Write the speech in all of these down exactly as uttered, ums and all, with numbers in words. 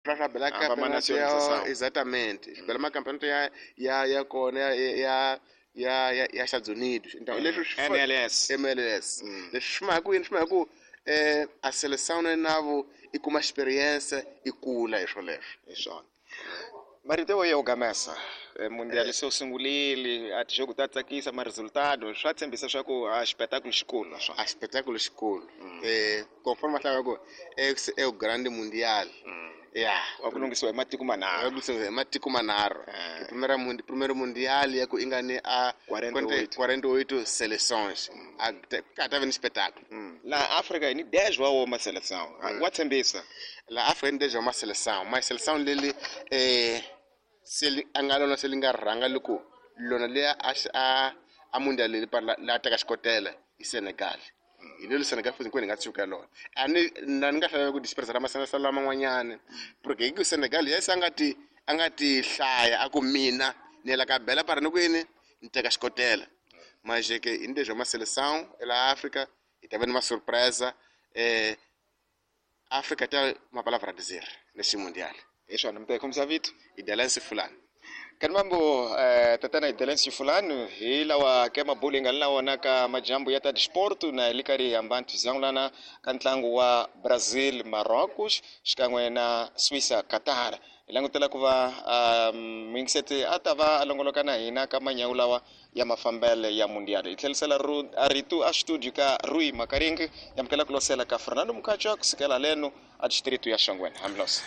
para bela campeonato exatamente bela uma campeonato ya ya ya kona ya ya ya ya Estados Unidos então eles M L S M L S deixa ku deixa ku eh a seleção não é navo e com uma experiência e cula isso levo isso Mariteu eu gamessa mundial seu singulili at jogo tá aqui essa resultado só tem bisa só com a espetáculo escola só a espetáculo escola eh conforme a agora é é o grande mundial yeah algum que sou matico manaro algum sou matico manaro primeiro mundo primeiro mundial é que engane a quarenta e oito seleções a cada vez espetáculo lá África ni dez ou uma seleção what tem bisa lá África ni dez uma seleção mas seleção dele eh se angalo se lingaranga luku lona le a a mundial le parla la taka skotela i Senegal ile le Senegal futhi kwena ngathi uka lona ani nani ngahlala ku dispersa ramasana salama ngwanyane porque ku Senegal yesa ngati angati hlaya akumina nela ka bela para no kwini nteka skotela mas é que inde uma seleção ela África e teve uma surpresa eh África tem uma palavra a dizer nesse mundial. Isso não tem como saber. Idalensi fulani. Kan mambo tatana idalensi fulani ila wa kema bowling ala wanaka majambo yata desporto na likari ambantu zanglana kantlangu wa Brazil Marrocos shikangwe na Suissa Qatar. Ilangu tela kuva mingsete atava alongolokana ina kama nyaulawa ya mafambele ya mundial. Itelsela ru aritu a studio ka Rui Makaringi yamkela kulosela ka Fernando Mukacho kusikela leno a distrito ya Shangwen. Amlos.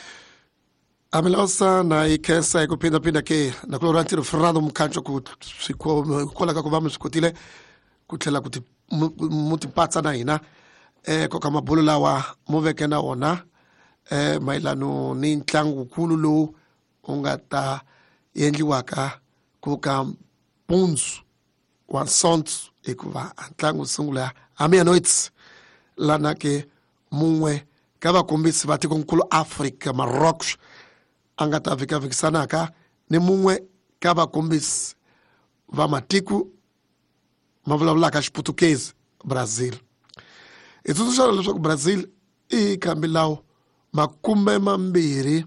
Amilosa na ikesa ikupinda pinda ke na kulorati Fernando Mukacho ku siko kola ka kubama sikotile kutlela kuti mutipatsa na ina eh ko kama bulula wa moveke na ona eh mailano ni ntlangu kulu lo ungata yendliwaka ku ka punzu wa sonts ikuva ntlangu sungula amia noits lana ke mungwe kaba kombisi bati konkulu Africa Marrocos angata vika vikisanaka ni mungwe kaba kombisi va matiku mavulavula ka Português Brasil e tudo já leswaku Brasil i kambilao makume mambiri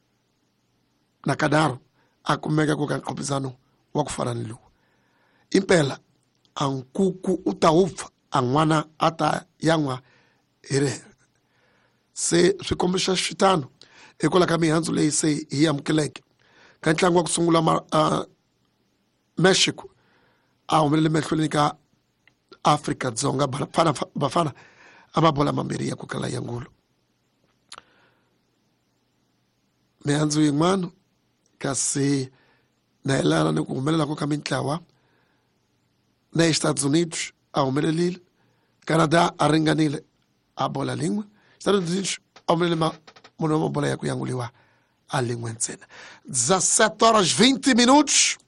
na kadaro akumeka ku kanqobizano wa kufana lo impela ankuku utaufa anwana ata yangwa ire se swikombisha xitano ekola ka mihandzu leyi se hi amukeleke ka ntlangu wa ku sungula uh, Mexico a humelele mehlweni ka Afrika Dzonga bafana bafana amabola mambiri ya ku kala yangulo mihandzu yin'wana kasi na elana ni ku humelela ko ka mintlawa na Estados Unidos a humelelile Canada a ringanile a bola lingwe Estados Unidos a humelele ma munhu wa bola ya ku yanguliwa a lingwe ntsena dezessete horas vinte minutos